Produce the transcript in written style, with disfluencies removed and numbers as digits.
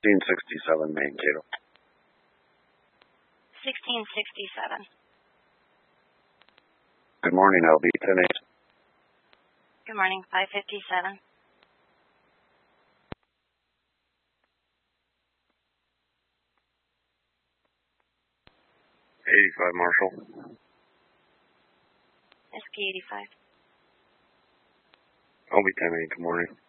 1667 Mankato. 1667. Good morning, LB 10-8. Good morning, 557. 85 Marshall. SK 85. LB 10-8, good morning.